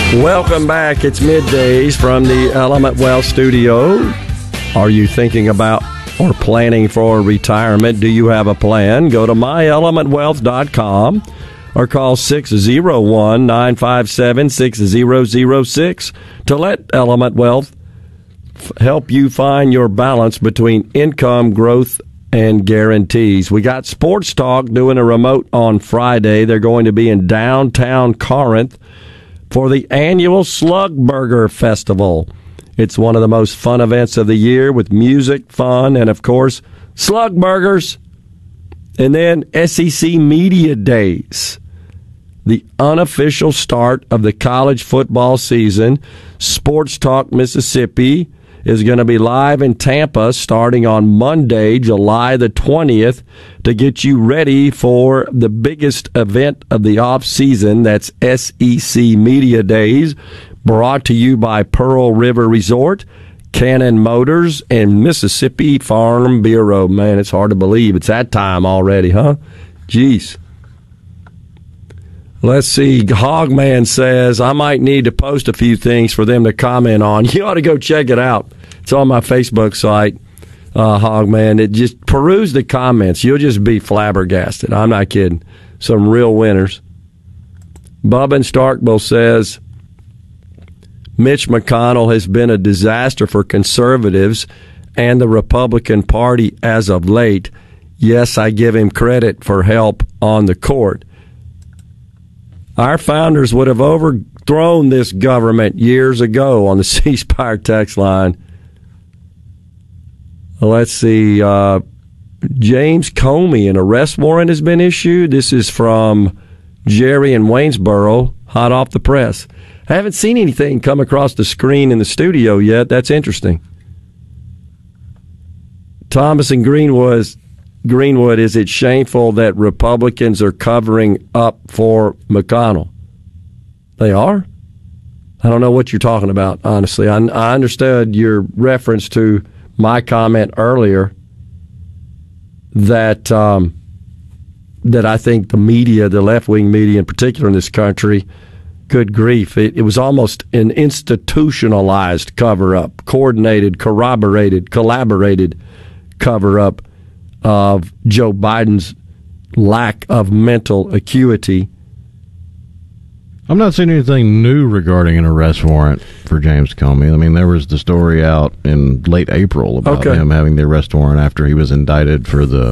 Welcome back. It's middays from the Element Wealth Studio. Are you thinking about or planning for retirement? Do you have a plan? Go to myelementwealth.com or call 601-957-6006 to let Element Wealth help you find your balance between income, growth, and guarantees. We got Sports Talk doing a remote on Friday. They're going to be in downtown Corinth for the annual Slugburger Festival. It's one of the most fun events of the year with music, fun, and, of course, slug burgers. And then SEC Media Days, the unofficial start of the college football season. Sports Talk Mississippi is going to be live in Tampa starting on Monday, July the 20th, to get you ready for the biggest event of the off-season. That's SEC Media Days, brought to you by Pearl River Resort, Cannon Motors, and Mississippi Farm Bureau. Man, it's hard to believe it's that time already, huh? Jeez. Let's see. Hogman says, I might need to post a few things for them to comment on. You ought to go check it out. It's on my Facebook site, Hogman. It just peruse the comments. You'll just be flabbergasted. I'm not kidding. Some real winners. Bubba in Starkville says, Mitch McConnell has been a disaster for conservatives and the Republican Party as of late. Yes, I give him credit for help on the court. Our founders would have overthrown this government years ago on the ceasefire text line. Let's see. James Comey, an arrest warrant has been issued. This is from Jerry in Waynesboro, hot off the press. I haven't seen anything come across the screen in the studio yet. That's interesting. Thomas in Greenwood, is it shameful that Republicans are covering up for McConnell? They are? I don't know what you're talking about, honestly. I understood your reference to my comment earlier that that I think the media, the left-wing media in particular in this country, good grief, it was almost an institutionalized cover-up, coordinated, corroborated, collaborated cover-up of Joe Biden's lack of mental acuity. I'm not seeing anything new regarding an arrest warrant for James Comey. I mean, there was the story out in late April about him having the arrest warrant after he was indicted for the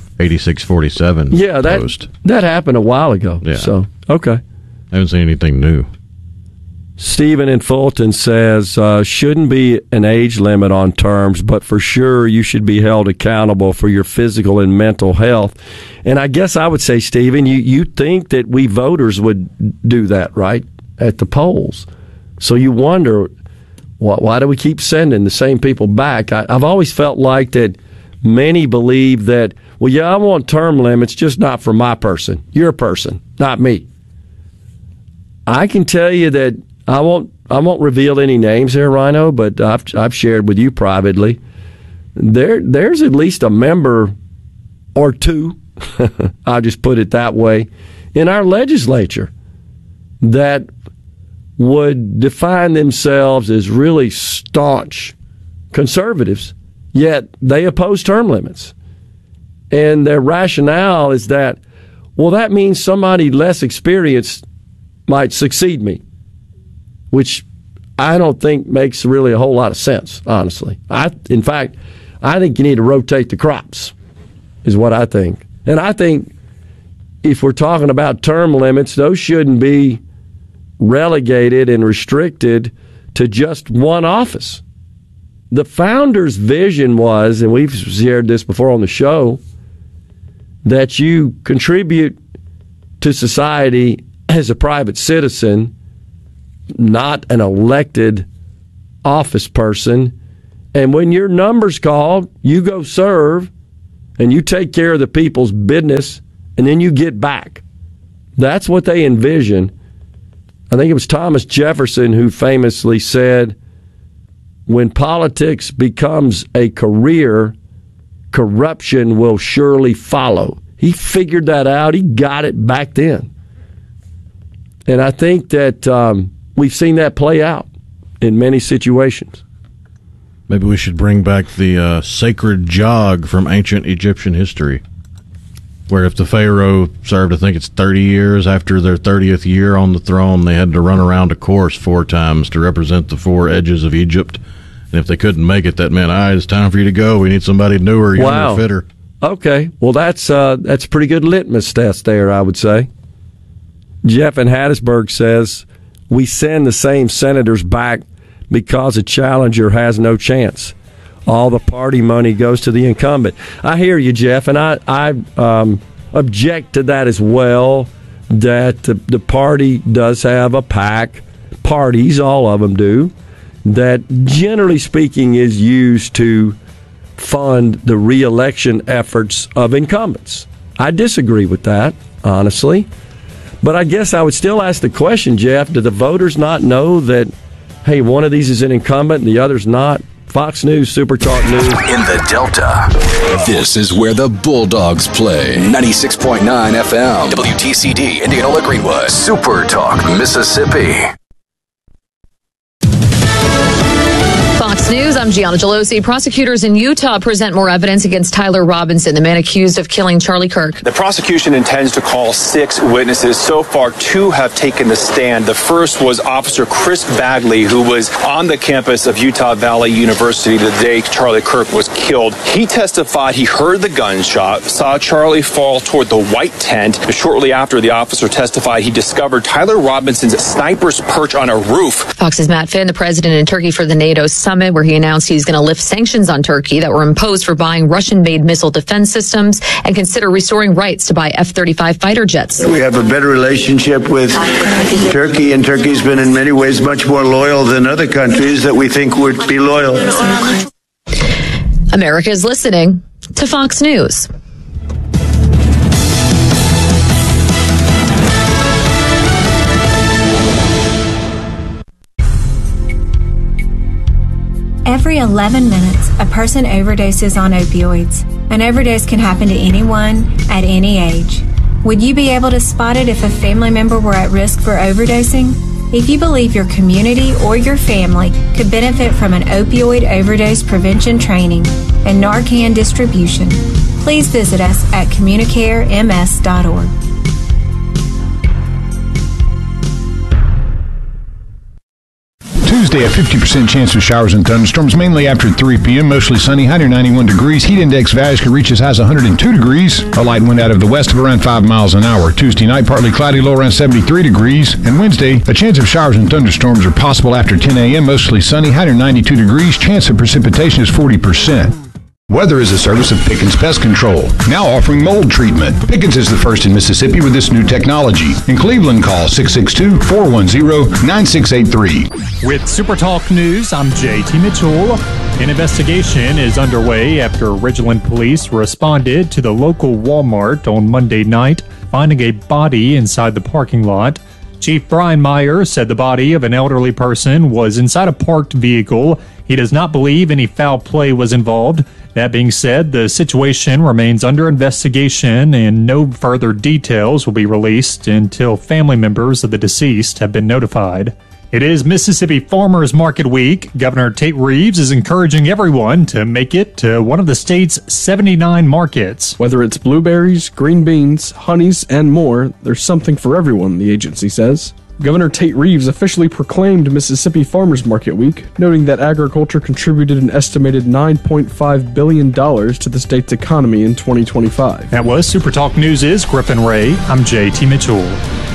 8647 post. That happened a while ago. Yeah. So, okay. I haven't seen anything new. Stephen in Fulton says, shouldn't be an age limit on terms, but for sure you should be held accountable for your physical and mental health. And I guess I would say, Stephen, you think that we voters would do that, right, at the polls. So you wonder, why do we keep sending the same people back? I've always felt like that many believe that, well, yeah, I want term limits, just not for my person, your person, not me. I can tell you that I won't reveal any names here, Rhino, but I've shared with you privately. There's at least a member or two, I'll just put it that way, in our legislature that would define themselves as really staunch conservatives, yet they oppose term limits. And their rationale is that, well, that means somebody less experienced might succeed me, which I don't think makes really a whole lot of sense, honestly. In fact, I think you need to rotate the crops, is what I think. And I think if we're talking about term limits, those shouldn't be relegated and restricted to just one office. The founders' vision was, and we've shared this before on the show, that you contribute to society as a private citizen, not an elected office person. And when your number's called, you go serve and you take care of the people's business and then you get back. That's what they envision. I think it was Thomas Jefferson who famously said, when politics becomes a career, corruption will surely follow. He figured that out. He got it back then. And I think that we've seen that play out in many situations. Maybe we should bring back the sacred jog from ancient Egyptian history, where if the pharaoh served, I think it's 30 years after their 30th year on the throne, they had to run around a course 4 times to represent the 4 edges of Egypt. And if they couldn't make it, that meant, it's time for you to go. We need somebody newer, younger, fitter. Okay. Well, that's a pretty good litmus test there, I would say. Jeff in Hattiesburg says, we send the same senators back because a challenger has no chance. All the party money goes to the incumbent. I hear you, Jeff, and I object to that as well, that the party does have a PAC. Parties, all of them do, that generally speaking is used to fund the re-election efforts of incumbents. I disagree with that, honestly. But I guess I would still ask the question, Jeff, do the voters not know that, hey, one of these is an incumbent and the other's not? Fox News, Super Talk News. In the Delta, this is where the Bulldogs play. 96.9 FM, WTCD, Indianola Greenwood, Super Talk, Mississippi. Fox News, I'm Gianna Gelosi. Prosecutors in Utah present more evidence against Tyler Robinson, the man accused of killing Charlie Kirk. The prosecution intends to call 6 witnesses. So far, 2 have taken the stand. The first was Officer Chris Bagley, who was on the campus of Utah Valley University the day Charlie Kirk was killed. He testified he heard the gunshot, saw Charlie fall toward the white tent. Shortly after the officer testified, he discovered Tyler Robinson's sniper's perch on a roof. Fox's Matt Finn, the president in Turkey for the NATO summit, where he announced he's going to lift sanctions on Turkey that were imposed for buying Russian-made missile defense systems and consider restoring rights to buy F-35 fighter jets. We have a better relationship with Turkey, and Turkey's been in many ways much more loyal than other countries that we think would be loyal. America is listening to Fox News. Every 11 minutes, a person overdoses on opioids. An overdose can happen to anyone at any age. Would you be able to spot it if a family member were at risk for overdosing? If you believe your community or your family could benefit from an opioid overdose prevention training and Narcan distribution, please visit us at communicarems.org. Tuesday, a 50% chance of showers and thunderstorms, mainly after 3 p.m. Mostly sunny, high near 91 degrees. Heat index values could reach as high as 102 degrees. A light wind out of the west of around 5 miles an hour. Tuesday night, partly cloudy, low around 73 degrees. And Wednesday, a chance of showers and thunderstorms are possible after 10 a.m. Mostly sunny, high near 92 degrees. Chance of precipitation is 40%. Weather is a service of Pickens Pest Control, now offering mold treatment. Pickens is the first in Mississippi with this new technology. In Cleveland, call 662-410-9683. With Super Talk News, I'm JT Mitchell. An investigation is underway after Ridgeland police responded to the local Walmart on Monday night, finding a body inside the parking lot. Chief Brian Meyer said the body of an elderly person was inside a parked vehicle. He does not believe any foul play was involved. That being said, the situation remains under investigation and no further details will be released until family members of the deceased have been notified. It is Mississippi Farmers Market Week. Governor Tate Reeves is encouraging everyone to make it to one of the state's 79 markets. Whether it's blueberries, green beans, honeys, and more, there's something for everyone, the agency says. Governor Tate Reeves officially proclaimed Mississippi Farmers Market Week, noting that agriculture contributed an estimated $9.5 billion to the state's economy in 2025. That was Super Talk News' Griffin Ray. I'm JT Mitchell.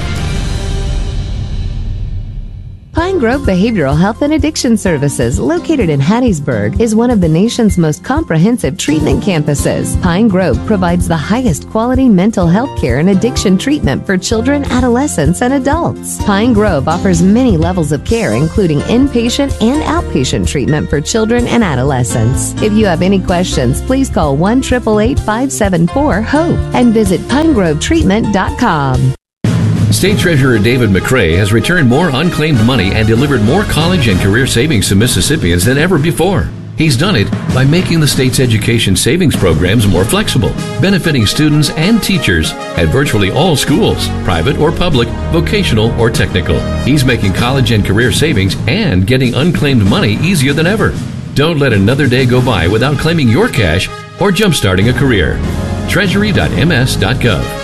Pine Grove Behavioral Health and Addiction Services, located in Hattiesburg, is one of the nation's most comprehensive treatment campuses. Pine Grove provides the highest quality mental health care and addiction treatment for children, adolescents, and adults. Pine Grove offers many levels of care, including inpatient and outpatient treatment for children and adolescents. If you have any questions, please call 1-888-574-HOPE and visit pinegrovetreatment.com. State Treasurer David McRae has returned more unclaimed money and delivered more college and career savings to Mississippians than ever before. He's done it by making the state's education savings programs more flexible, benefiting students and teachers at virtually all schools, private or public, vocational or technical. He's making college and career savings and getting unclaimed money easier than ever. Don't let another day go by without claiming your cash or jumpstarting a career. Treasury.ms.gov.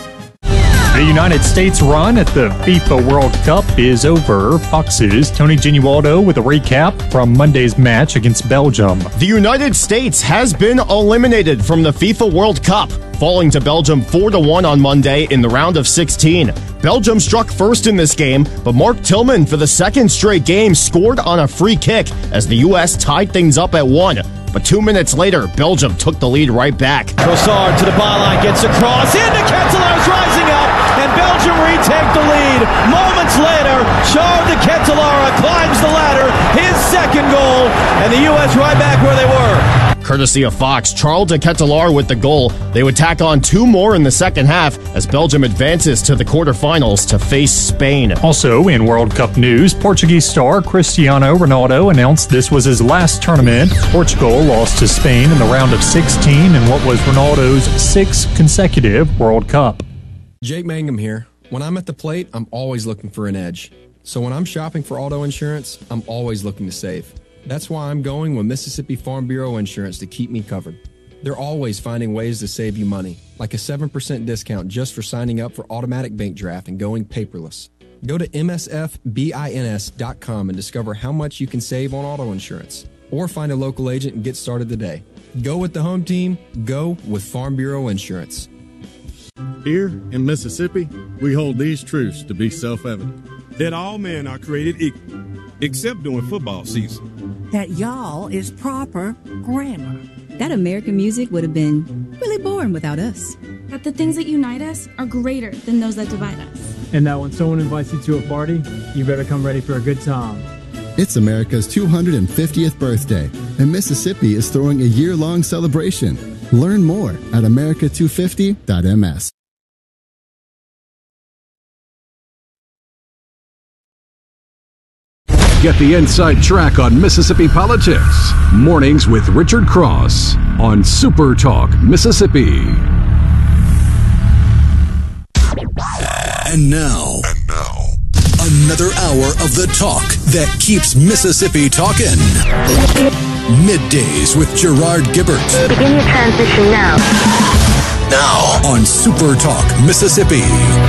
The United States run at the FIFA World Cup is over. Fox's Tony Genualdo with a recap from Monday's match against Belgium. The United States has been eliminated from the FIFA World Cup, falling to Belgium 4-1 on Monday in the round of 16. Belgium struck first in this game, but Mark Tillman for the second straight game scored on a free kick as the U.S. tied things up at 1. But 2 minutes later, Belgium took the lead right back. Trossard to the byline, gets a cross into Ketelaere's rising up, and Belgium retake the lead. Moments later, Charles de Ketelaere climbs the ladder, his second goal, and the U.S. right back where they were. Courtesy of Fox, Charles de Ketelaere with the goal. They would tack on 2 more in the second half as Belgium advances to the quarterfinals to face Spain. Also in World Cup news, Portuguese star Cristiano Ronaldo announced this was his last tournament. Portugal lost to Spain in the round of 16 in what was Ronaldo's 6th consecutive World Cup. Jake Mangum here. When I'm at the plate, I'm always looking for an edge. So when I'm shopping for auto insurance, I'm always looking to save. That's why I'm going with Mississippi Farm Bureau Insurance to keep me covered. They're always finding ways to save you money, like a 7% discount just for signing up for automatic bank draft and going paperless. Go to msfbins.com and discover how much you can save on auto insurance. Or find a local agent and get started today. Go with the home team. Go with Farm Bureau Insurance. Here in Mississippi, we hold these truths to be self-evident. That all men are created equal, except during football season. That y'all is proper grammar. That American music would have been really boring without us. That the things that unite us are greater than those that divide us. And that when someone invites you to a party, you better come ready for a good time. It's America's 250th birthday, and Mississippi is throwing a year-long celebration. Learn more at america250.ms. Get the inside track on Mississippi politics. Mornings with Richard Cross on Super Talk Mississippi. And now, another hour of the talk that keeps Mississippi talking. Middays with Gerard Gibbert. Begin your transition now. Now on Super Talk Mississippi.